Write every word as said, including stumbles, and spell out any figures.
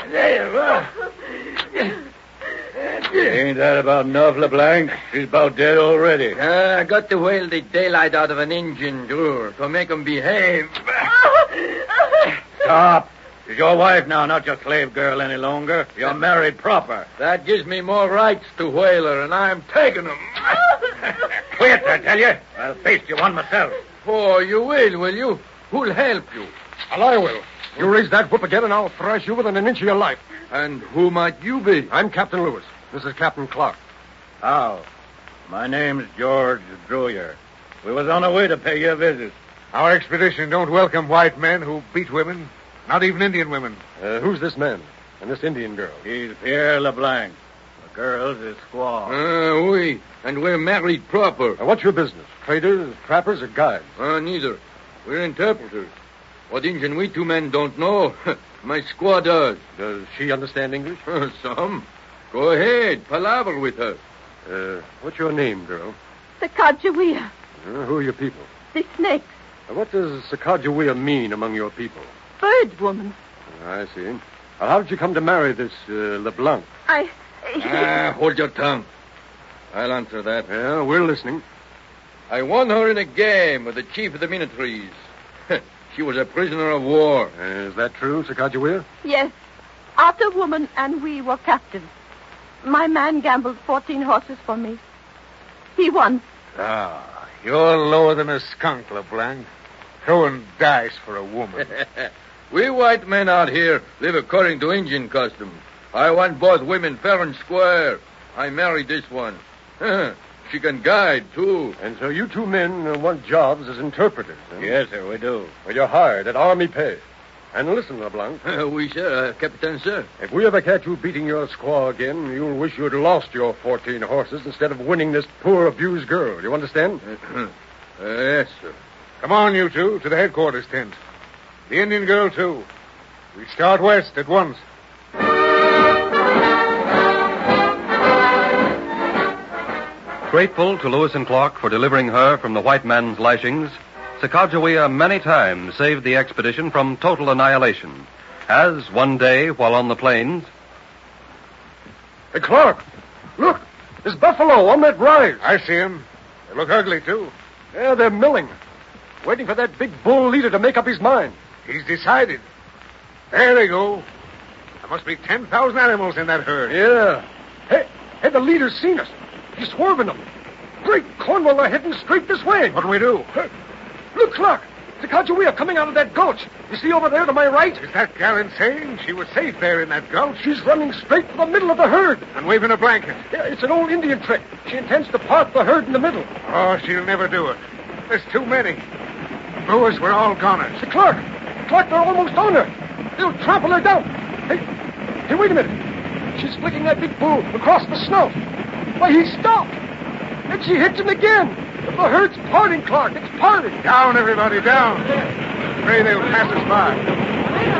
There you are. Ain't that about enough, LeBlanc? She's about dead already. Uh, I got to whale the daylight out of an engine, Drew, to make 'em behave. Stop. She's your wife now, not your slave girl any longer. You're married proper. That gives me more rights to whale her, and I'm taking 'em. Quit, I tell you. I'll face you one myself. Oh, you will, will you? Who'll help you? Well, I will. You raise that whip again, and I'll thrash you within an inch of your life. And who might you be? I'm Captain Lewis. This is Captain Clark. How? My name's George Druyer. We was on our way to pay you a visit. Our expedition don't welcome white men who beat women, not even Indian women. Uh, who's this man and this Indian girl? He's Pierre LeBlanc. The girl's his squaw. Uh, we. And we're married proper. Now, what's your business? Traders, trappers, or guides? Uh, neither. We're interpreters. What Indian we two men don't know, my squaw does. Does she understand English? Some. Go ahead. Palaver with her. Uh, what's your name, girl? Sacagawea. Uh, who are your people? The snakes. Uh, what does Sacagawea mean among your people? Bird woman. Uh, I see. Uh, how did you come to marry this uh, LeBlanc? I... Ah, hold your tongue. I'll answer that. Yeah, we're listening. I won her in a game with the chief of the Minotrees. She was a prisoner of war. Uh, is that true, Sacagawea? Yes. Other woman and we were captives. My man gambled fourteen horses for me. He won. Ah, you're lower than a skunk, LeBlanc. Throwing dice for a woman. We white men out here live according to Indian custom. I want both women fair and square. I married this one. She can guide, too. And so you two men uh, want jobs as interpreters, huh? Yes, sir, we do. Well, you're hired at Army pay. And listen, LeBlanc. we, sir, uh, Captain, sir. If we ever catch you beating your squaw again, you'll wish you'd lost your fourteen horses instead of winning this poor, abused girl. You understand? uh, yes, sir. Come on, you two, to the headquarters tent. The Indian girl, too. We start west at once. Grateful to Lewis and Clark for delivering her from the white man's lashings, Sacagawea many times saved the expedition from total annihilation, as one day, while on the plains... Hey, Clark, look, there's buffalo on that rise. I see him. They look ugly, too. Yeah, they're milling, waiting for that big bull leader to make up his mind. He's decided. There they go. There must be ten thousand animals in that herd. Yeah. Hey, hey, the leader's seen us. He's swerving them. Great Cornwall, they're heading straight this way. What'll we do? Hey, look, Clark. Sacagawea coming out of that gulch. You see over there to my right? Is that gal insane? She was safe there in that gulch. She's running straight for the middle of the herd. And waving a blanket. Yeah, it's an old Indian trick. She intends to part the herd in the middle. Oh, she'll never do it. There's too many. Lewis, we're all goners. Hey, Clark. Clark, they're almost on her. They'll trample her down. Hey, hey, wait a minute. She's flicking that big bull across the snout. Why, he stopped. And she hits him again. The herd's parting, Clark. It's parting. Down, everybody, down. Pray they'll pass us by.